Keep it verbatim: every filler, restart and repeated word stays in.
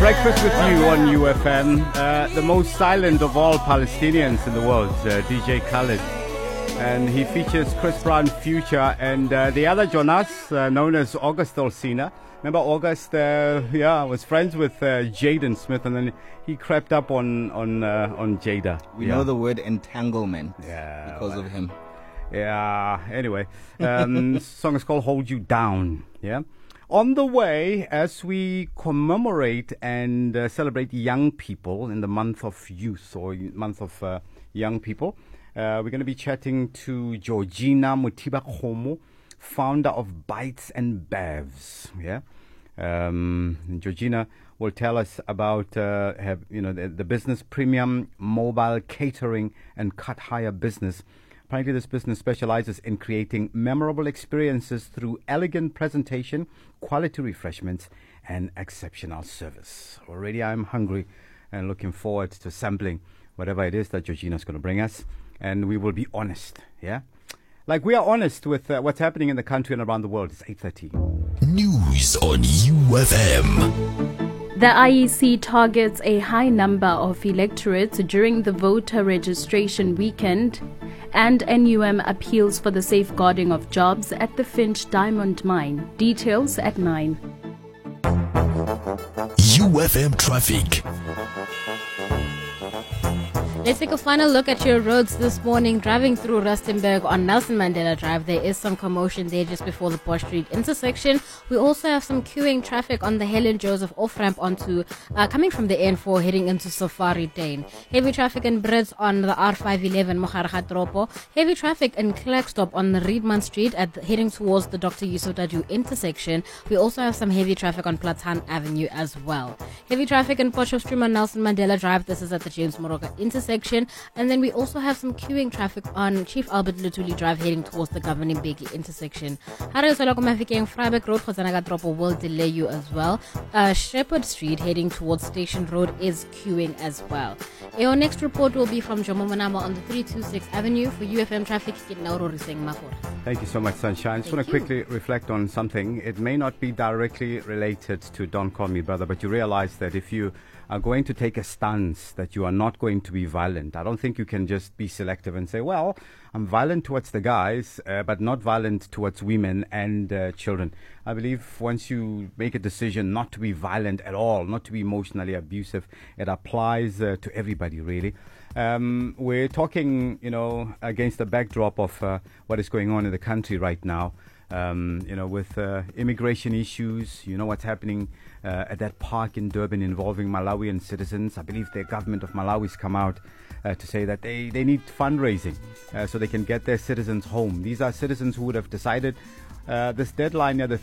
Breakfast with you on U F M. Uh, the most silent of all Palestinians in the world, uh, D J Khaled. And he features Chris Brown, Future, and uh, the other Jonas, uh, known as August Alsina. Remember August, uh, yeah, was friends with uh, Jaden Smith, and then he crept up on on uh, on Jada. We yeah. know the word entanglement yeah, because well, of him. Yeah, anyway. Um, this song is called Hold You Down, yeah. On the way, as we commemorate and uh, celebrate young people in the month of youth or month of uh, young people, uh, we're going to be chatting to Georgina Mothiba-Kgomo, founder of Bites and Bevs. Yeah, um, Georgina will tell us about uh, have you know the, the business premium mobile catering and cut hire business. Apparently, this business specializes in creating memorable experiences through elegant presentation, quality refreshments, and exceptional service. Already, I'm hungry and looking forward to sampling whatever it is that Georgina's going to bring us. And we will be honest, yeah? Like we are honest with uh, what's happening in the country and around the world. It's eight thirty. News on U F M. The I E C targets a high number of electorates during the voter registration weekend, and N U M appeals for the safeguarding of jobs at the Finch Diamond Mine. Details at nine. U F M traffic. Let's take a final look at your roads this morning. Driving through Rustenburg on Nelson Mandela Drive, there is some commotion there just before the Bosch Street intersection. We also have some queuing traffic on the Helen Joseph off-ramp onto, uh, coming from the N four heading into Safari Dane. Heavy traffic in Brits on the R five eleven Mogarga Tropo. Heavy traffic in Klerksdorp on the Riedman Street at the, heading towards the Doctor Yusuf Dadju intersection. We also have some heavy traffic on Platan Avenue as well. Heavy traffic in Potchefstroom on Nelson Mandela Drive. This is at the James Moroka intersection. And then we also have some queuing traffic on Chief Albert Lutuli Drive heading towards the Governing Beki intersection. Freiburg Road Tropo will delay you as well. Uh, Shepherd Street heading towards Station Road is queuing as well. Our next report will be from Jomo Manama on the three twenty-six Avenue for U F M traffic. Thank you so much, Sunshine. I just want to quickly reflect on something. It may not be directly related to Don't Call Me Brother, but you realize that if you are going to take a stance that you are not going to be violent, I don't think you can just be selective and say, well, I'm violent towards the guys, uh, but not violent towards women and uh, children. I believe once you make a decision not to be violent at all, not to be emotionally abusive, it applies uh, to everybody, really. Um, we're talking, you know, against the backdrop of uh, what is going on in the country right now. Um, you know, with uh, immigration issues, you know what's happening uh, at that park in Durban involving Malawian citizens. I believe the government of Malawi has come out uh, to say that they, they need fundraising uh, so they can get their citizens home. These are citizens who would have decided uh, this deadline near the